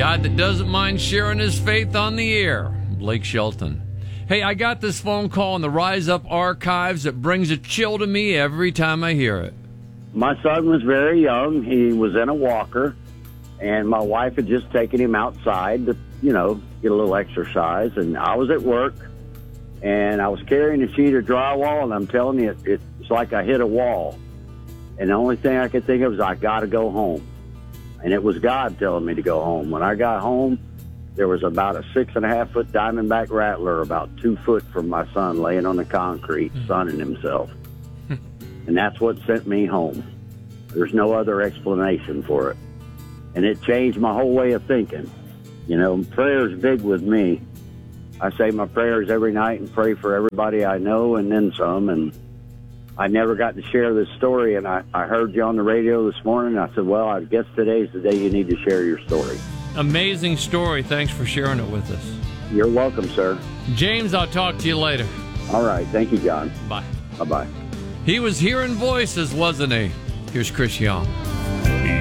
God that doesn't mind sharing his faith on the air. Blake Shelton. Hey, I got this phone call in the Rise Up archives that brings a chill to me every time I hear it. My son was very young. He was in a walker, and my wife had just taken him outside to, get a little exercise. And I was at work, and I was carrying a sheet of drywall, and I'm telling you, it's like I hit a wall. And the only thing I could think of is I got to go home. And it was God telling me to go home. When I got home, there was about a 6.5-foot diamondback rattler about 2 foot from my son laying on the concrete, sunning himself. And that's what sent me home. There's no other explanation for it. And it changed my whole way of thinking. Prayer's big with me. I say my prayers every night and pray for everybody I know and then some. And I never got to share this story. And I heard you on the radio this morning. I said, well, I guess today's the day you need to share your story. Amazing story. Thanks for sharing it with us. You're welcome, sir. James, I'll talk to you later. All right. Thank you, John. Bye. Bye-bye. He was hearing voices, wasn't he? Here's Chris Young.